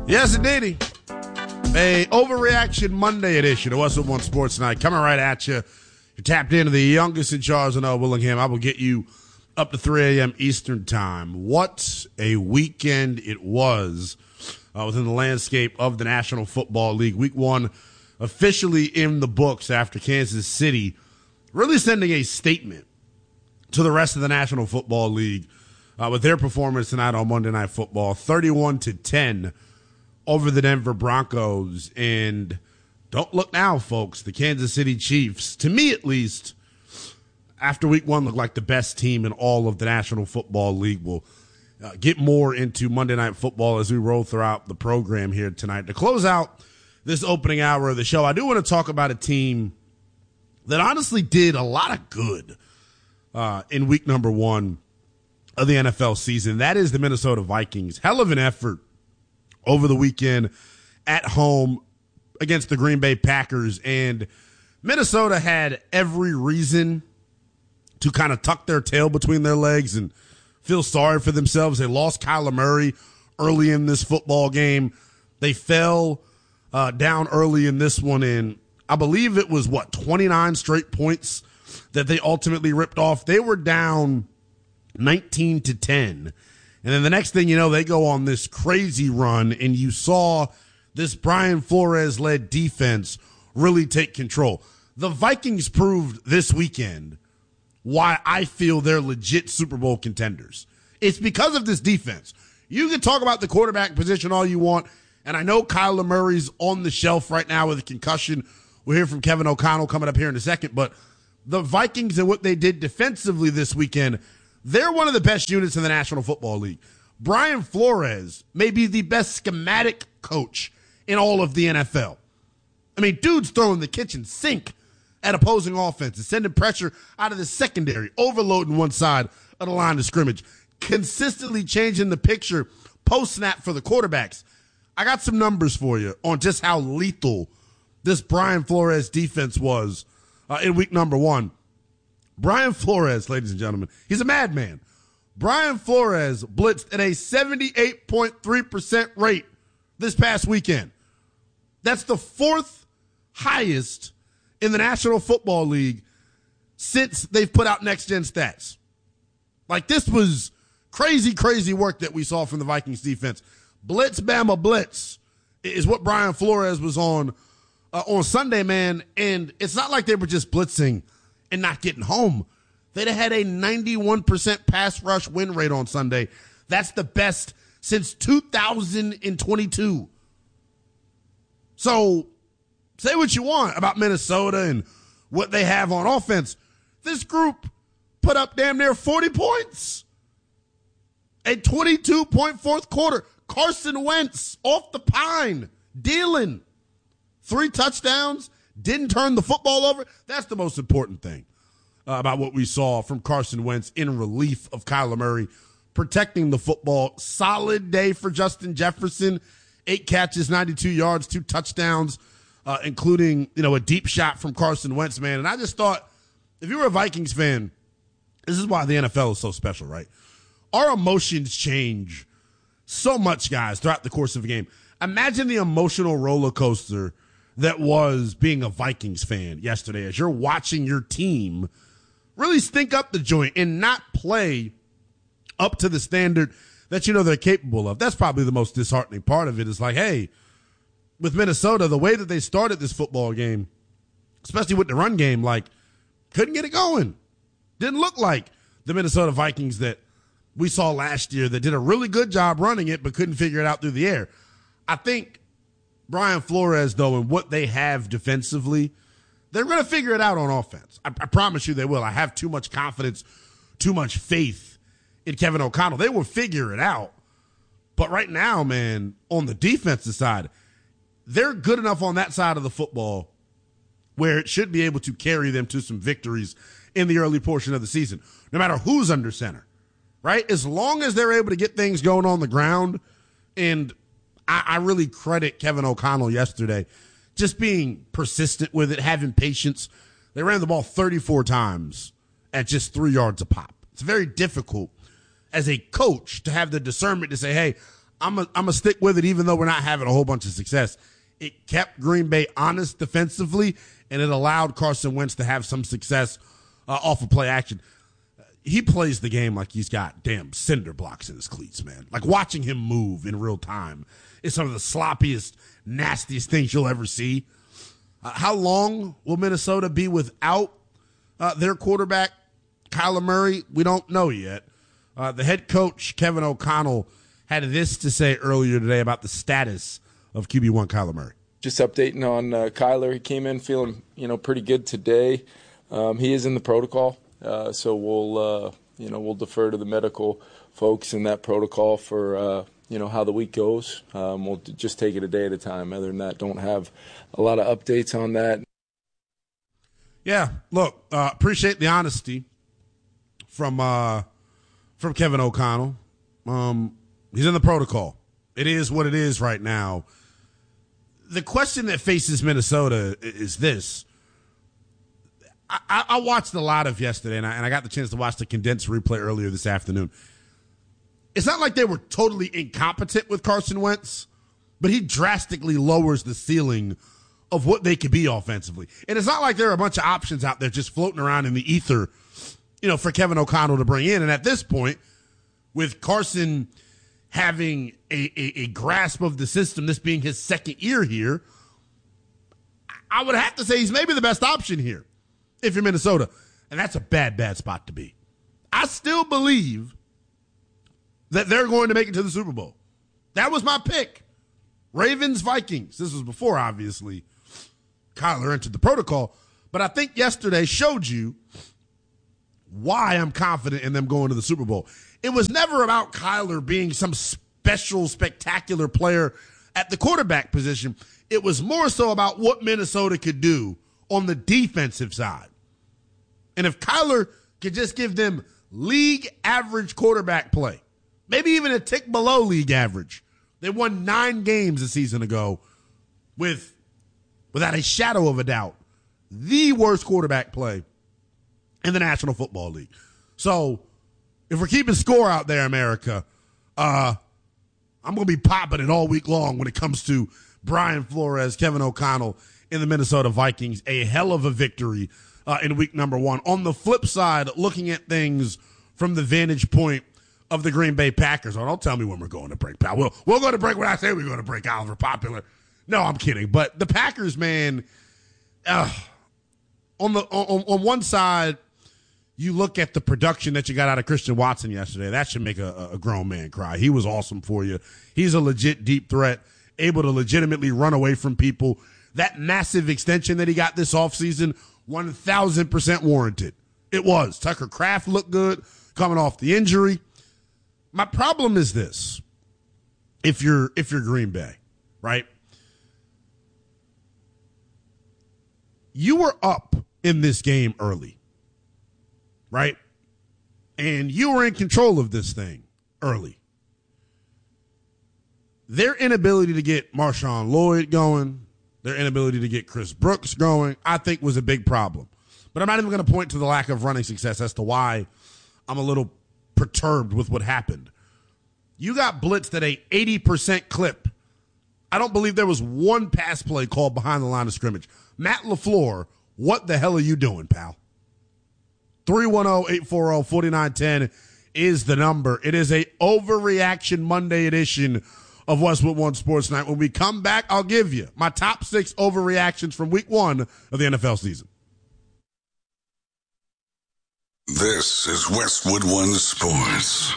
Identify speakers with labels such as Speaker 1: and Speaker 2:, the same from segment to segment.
Speaker 1: Yes, indeedy. A Overreaction Monday edition of Westwood One Sports Night coming right at you. You're tapped into the youngest in charge of Willingham. I will get you up to 3 a.m. Eastern time. What a weekend it was within the landscape of the National Football League. Week 1 officially in the books after Kansas City really sending a statement to the rest of the National Football League with their performance tonight on Monday Night Football, 31-10 over the Denver Broncos. And don't look now, folks, the Kansas City Chiefs, to me at least, after week 1, look like the best team in all of the National Football League. We'll get more into Monday Night Football as we roll throughout the program here tonight. To close out this opening hour of the show, I do want to talk about a team that honestly did a lot of good in week number 1 of the NFL season. That is the Minnesota Vikings. Hell of an effort over the weekend at home against the Green Bay Packers. And Minnesota had every reason to kind of tuck their tail between their legs and feel sorry for themselves. They lost Kyler Murray early in this football game. They fell down early in this one, and I believe it was, 29 straight points that they ultimately ripped off. They were down 19-10. And then the next thing you know, they go on this crazy run, and you saw this Brian Flores-led defense really take control. The Vikings proved this weekend why I feel they're legit Super Bowl contenders. It's because of this defense. You can talk about the quarterback position all you want, and I know Kyler Murray's on the shelf right now with a concussion. We'll hear from Kevin O'Connell coming up here in a second, but the Vikings and what they did defensively this weekend, they're one of the best units in the National Football League. Brian Flores may be the best schematic coach in all of the NFL. I mean, dude's throwing the kitchen sink at opposing offenses, sending pressure out of the secondary, overloading one side of the line of scrimmage, consistently changing the picture post-snap for the quarterbacks. I got some numbers for you on just how lethal this Brian Flores defense was in week number 1. Brian Flores, ladies and gentlemen, he's a madman. Brian Flores blitzed at a 78.3% rate this past weekend. That's the 4th highest in the National Football League since they've put out next-gen stats. Like, this was crazy, crazy work that we saw from the Vikings defense. Blitz, Bama, blitz is what Brian Flores was on Sunday, man. And it's not like they were just blitzing and not getting home. They'd have had a 91% pass rush win rate on Sunday. That's the best since 2022. So, say what you want about Minnesota and what they have on offense. This group put up damn near 40 points. A 22-point fourth quarter. Carson Wentz off the pine, dealing. 3 touchdowns, didn't turn the football over. That's the most important thing about what we saw from Carson Wentz in relief of Kyler Murray, protecting the football. Solid day for Justin Jefferson. 8 catches, 92 yards, 2 touchdowns. Including, a deep shot from Carson Wentz, man. And I just thought, if you were a Vikings fan, this is why the NFL is so special, right? Our emotions change so much, guys, throughout the course of a game. Imagine the emotional roller coaster that was being a Vikings fan yesterday as you're watching your team really stink up the joint and not play up to the standard that they're capable of. That's probably the most disheartening part of it. Is like, hey, with Minnesota, the way that they started this football game, especially with the run game, couldn't get it going. Didn't look like the Minnesota Vikings that we saw last year that did a really good job running it but couldn't figure it out through the air. I think Brian Flores, though, and what they have defensively, they're going to figure it out on offense. I promise you they will. I have too much confidence, too much faith in Kevin O'Connell. They will figure it out. But right now, man, on the defensive side, they're good enough on that side of the football where it should be able to carry them to some victories in the early portion of the season, no matter who's under center, right? As long as they're able to get things going on the ground, and I really credit Kevin O'Connell yesterday just being persistent with it, having patience. They ran the ball 34 times at just 3 yards a pop. It's very difficult as a coach to have the discernment to say, hey, I'm gonna stick with it, even though we're not having a whole bunch of success. It kept Green Bay honest defensively, and it allowed Carson Wentz to have some success off of play action. He plays the game like he's got damn cinder blocks in his cleats, man. Like watching him move in real time is some of the sloppiest, nastiest things you'll ever see. How long will Minnesota be without their quarterback, Kyler Murray? We don't know yet. The head coach, Kevin O'Connell, had this to say earlier today about the status of QB1 Kyler Murray.
Speaker 2: Just updating on Kyler. He came in feeling, pretty good today. He is in the protocol, so we'll defer to the medical folks in that protocol for how the week goes. We'll just take it a day at a time. Other than that, don't have a lot of updates on that.
Speaker 1: Yeah, look, appreciate the honesty from Kevin O'Connell. He's in the protocol. It is what it is right now. The question that faces Minnesota is this. I watched a lot of yesterday, and I got the chance to watch the condensed replay earlier this afternoon. It's not like they were totally incompetent with Carson Wentz, but he drastically lowers the ceiling of what they could be offensively. And it's not like there are a bunch of options out there just floating around in the ether, for Kevin O'Connell to bring in. And at this point, with Carson having a grasp of the system, this being his second year here, I would have to say he's maybe the best option here if you're Minnesota. And that's a bad spot to be. I still believe that they're going to make it to the Super Bowl. That was my pick. Ravens, Vikings. This was before, obviously, Kyler entered the protocol. But I think yesterday showed you why I'm confident in them going to the Super Bowl. It was never about Kyler being some special, spectacular player at the quarterback position. It was more so about what Minnesota could do on the defensive side. And if Kyler could just give them league average quarterback play, maybe even a tick below league average. They won 9 games a season ago without a shadow of a doubt, the worst quarterback play in the National Football League. So if we're keeping score out there, America, I'm going to be popping it all week long when it comes to Brian Flores, Kevin O'Connell, in the Minnesota Vikings. A hell of a victory in week number 1. On the flip side, looking at things from the vantage point of the Green Bay Packers. Oh, don't tell me when we're going to break, pal. We'll go to break when I say we're going to break, Oliver Popular. No, I'm kidding. But the Packers, man, on one side, you look at the production that you got out of Christian Watson yesterday. That should make a grown man cry. He was awesome for you. He's a legit deep threat, able to legitimately run away from people. That massive extension that he got this offseason, 1,000% warranted. It was. Tucker Kraft looked good coming off the injury. My problem is this. If you're Green Bay, right? You were up in this game early, right? And you were in control of this thing early. Their inability to get Marshawn Lloyd going, their inability to get Chris Brooks going, I think was a big problem. But I'm not even going to point to the lack of running success as to why I'm a little perturbed with what happened. You got blitzed at a 80% clip. I don't believe there was one pass play called behind the line of scrimmage. Matt LaFleur, what the hell are you doing, pal? 310-840-4910 is the number. It is a Overreaction Monday edition of Westwood One Sports Night. When we come back, I'll give you my top 6 overreactions from week 1 of the NFL season.
Speaker 3: This is Westwood One Sports.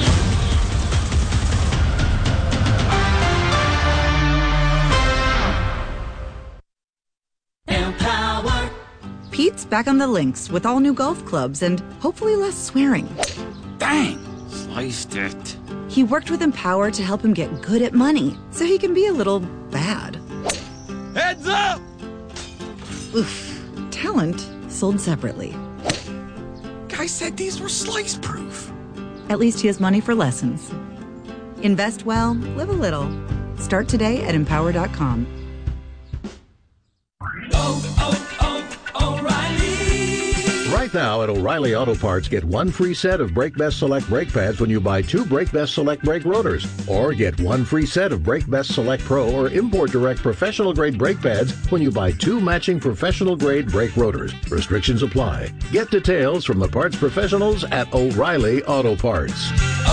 Speaker 4: Empower. Pete's back on the links with all new golf clubs and hopefully less swearing.
Speaker 5: Dang, sliced it.
Speaker 4: He worked with Empower to help him get good at money so he can be a little bad.
Speaker 5: Heads up!
Speaker 4: Oof. Talent sold separately.
Speaker 5: Guy said these were slice proof.
Speaker 4: At least he has money for lessons. Invest well, live a little. Start today at Empower.com.
Speaker 6: O'Reilly.
Speaker 1: Right
Speaker 6: Right now at O'Reilly Auto Parts, get one free set of Brake Best Select brake pads when you buy 2 Brake Best Select brake rotors. Or get one free set of Brake Best Select Pro or Import Direct professional grade brake pads when you buy 2 matching professional grade brake rotors. Restrictions apply. Get details from the parts professionals at O'Reilly Auto Parts.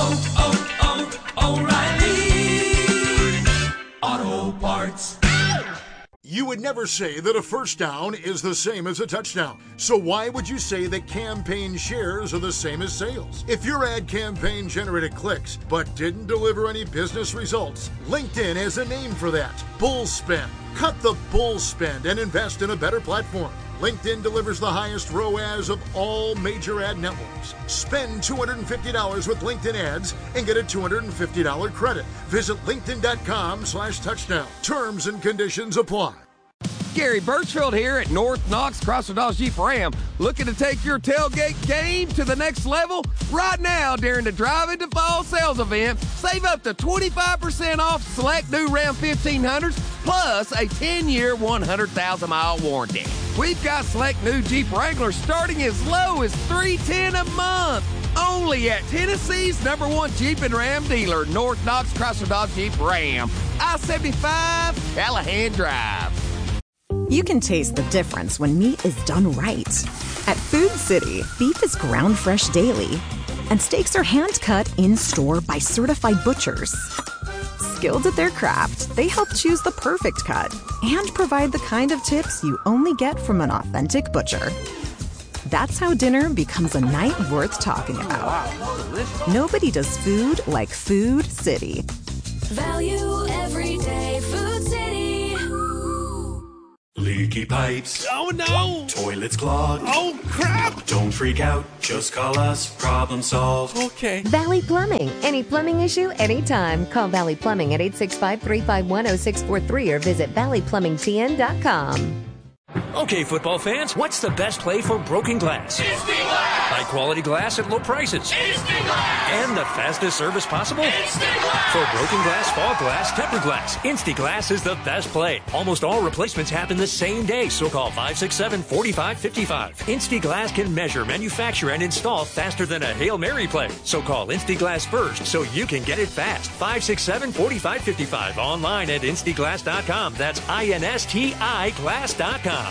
Speaker 5: O'Reilly Auto Parts.
Speaker 7: You would never say that a first down is the same as a touchdown. So why would you say that campaign shares are the same as sales? If your ad campaign generated clicks but didn't deliver any business results, LinkedIn has a name for that. Bull spend. Cut the bull spend and invest in a better platform. LinkedIn delivers the highest ROAS of all major ad networks. Spend $250 with LinkedIn ads and get a $250 credit. Visit linkedin.com/touchdown. Terms and conditions apply.
Speaker 8: Gary Birchfield here at North Knox Chrysler Dodge Jeep Ram. Looking to take your tailgate game to the next level? Right now, during the Drive Into Fall sales event, save up to 25% off select new Ram 1500s plus a 10-year, 100,000-mile warranty. We've got select new Jeep Wranglers starting as low as $310 a month. Only at Tennessee's #1 Jeep and Ram dealer, North Knox Chrysler Dodge Jeep Ram. I-75 Callahan Drive.
Speaker 9: You can taste the difference when meat is done right. At Food City, beef is ground fresh daily, and steaks are hand-cut in-store by certified butchers. Skilled at their craft, they help choose the perfect cut and provide the kind of tips you only get from an authentic butcher. That's how dinner becomes a night worth talking about. Nobody does food like Food City.
Speaker 10: Value every day, Food City.
Speaker 11: Leaky pipes.
Speaker 12: Oh no!
Speaker 11: Toilets clogged.
Speaker 12: Oh crap!
Speaker 11: Don't freak out. Just call us. Problem solved.
Speaker 12: Okay.
Speaker 13: Valley Plumbing. Any plumbing issue, anytime. Call Valley Plumbing at 865-351-0643 or visit valleyplumbingtn.com.
Speaker 14: Okay, football fans, what's the best play for broken glass?
Speaker 15: Instant Glass!
Speaker 14: High quality glass at low prices.
Speaker 15: Instant Glass!
Speaker 14: And the fastest service possible?
Speaker 15: Instant Glass!
Speaker 14: For broken glass, fall glass, tempered glass, Instant Glass is the best play. Almost all replacements happen the same day, so call 567-4555. Instant Glass can measure, manufacture, and install faster than a Hail Mary play. So call Instant Glass first so you can get it fast. 567-4555. Online at instaglass.com. That's INSTI glass.com.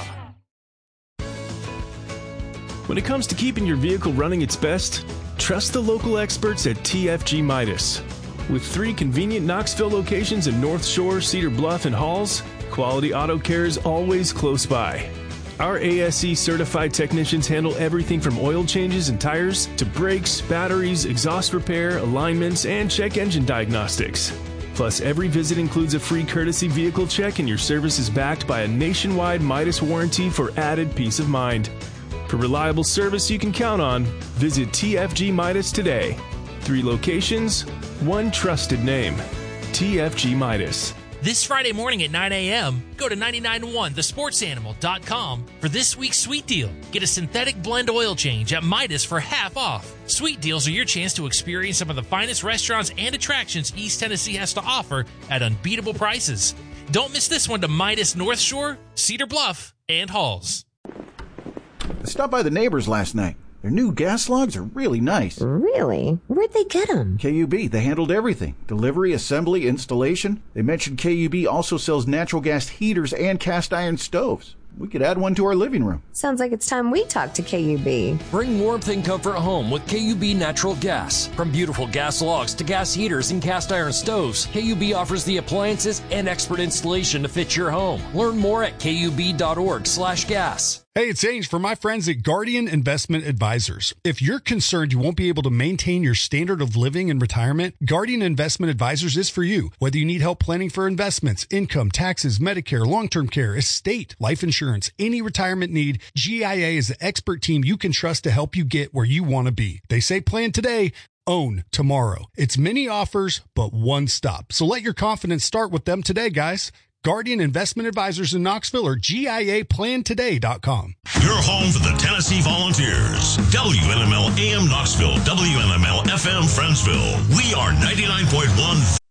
Speaker 16: When it comes to keeping your vehicle running its best, trust the local experts at TFG Midas. With 3 convenient Knoxville locations in North Shore, Cedar Bluff, and Halls, quality auto care is always close by. Our ASE certified technicians handle everything from oil changes and tires to brakes, batteries, exhaust repair, alignments, and check engine diagnostics. Plus, every visit includes a free courtesy vehicle check, and your service is backed by a nationwide Midas warranty for added peace of mind. For reliable service you can count on, visit TFG Midas today. 3 locations, 1 trusted name. TFG Midas.
Speaker 17: This Friday morning at 9 a.m., go to 991thesportsanimal.com for this week's Sweet Deal. Get a synthetic blend oil change at Midas for half off. Sweet Deals are your chance to experience some of the finest restaurants and attractions East Tennessee has to offer at unbeatable prices. Don't miss this one to Midas North Shore, Cedar Bluff, and Halls.
Speaker 18: I stopped by the neighbors last night. Their new gas logs are really nice.
Speaker 13: Really? Where'd they get them?
Speaker 18: KUB. They handled everything. Delivery, assembly, installation. They mentioned KUB also sells natural gas heaters and cast iron stoves. We could add one to our living room.
Speaker 13: Sounds like it's time we talk to KUB.
Speaker 19: Bring warmth and comfort home with KUB Natural Gas. From beautiful gas logs to gas heaters and cast iron stoves, KUB offers the appliances and expert installation to fit your home. Learn more at KUB.org/gas.
Speaker 20: Hey, it's Ainge for my friends at Guardian Investment Advisors. If you're concerned you won't be able to maintain your standard of living in retirement, Guardian Investment Advisors is for you. Whether you need help planning for investments, income, taxes, Medicare, long-term care, estate, life insurance, any retirement need, GIA is the expert team you can trust to help you get where you want to be. They say plan today, own tomorrow. It's many offers, but one stop. So let your confidence start with them today, guys. Guardian Investment Advisors in Knoxville or GIAPlantoday.com.
Speaker 21: Your home for the Tennessee Volunteers. WNML AM Knoxville, WNML FM Friendsville. We are 99.1